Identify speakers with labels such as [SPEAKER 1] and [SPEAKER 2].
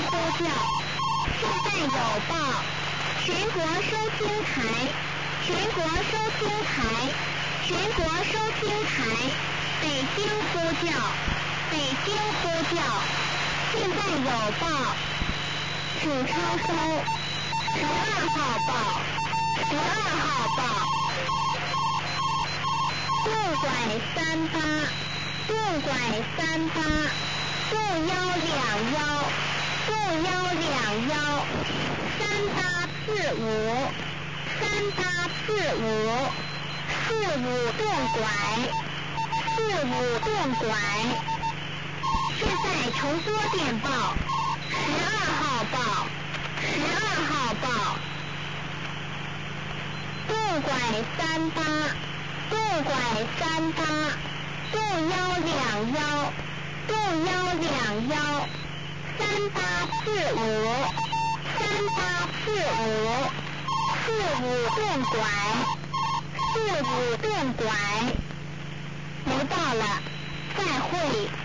[SPEAKER 1] 呼叫，现在有报，全国收听台，全国收听台，全国收听台，北京呼叫，北京呼叫，现在有报，请抄收12号报，12号报，右拐38，右拐38，路121，路121，3845，3845。45动拐，45动拐。现在重播电报，12号报，12号报。动拐38，动拐38，动121，动121，3845，3845，45动拐。45动拐，没到了，再会。